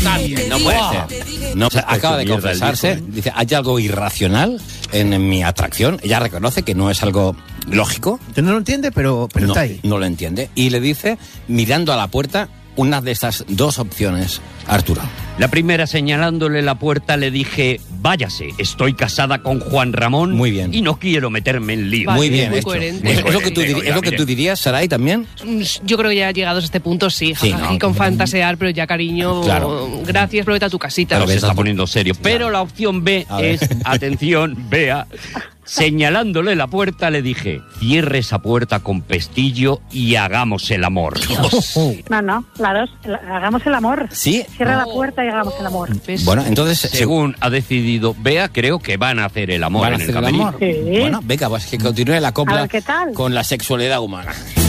está bien. No puede ser. No, o sea, acaba de confesarse. Dice, hay algo irracional en mi atracción. Ella reconoce que no es algo lógico. Usted no lo entiende, pero No, está ahí. no lo entiende. Y le dice, mirando a la puerta, una de estas dos opciones, Arturo. La primera, señalándole la puerta, le dije, váyase, estoy casada con Juan Ramón. Muy bien. Y no quiero meterme en lío. Muy bien muy hecho. coherente. ¿Es lo que tú, es lo que tú dirías, Saray, también? Yo creo que ya llegados a este punto, sí. Sí, Jajaji, ¿no? con fantasear, pero ya, cariño, Claro. gracias, vete a tu casita. Pero se está Claro. poniendo serio. Pero la opción B A ver. es, atención, Bea, señalándole la puerta, le dije, cierre esa puerta con pestillo y hagamos el amor. No, la dos. Hagamos el amor. Sí. Cierra la puerta y hagamos el amor. ¿Ves? Bueno, entonces, Según ha decidido Bea, creo que van a hacer el amor ¿van a en el hacer el camerino. amor? Sí. Bueno, venga, pues que continúe la A copla ver, ¿qué tal? con la sexualidad humana.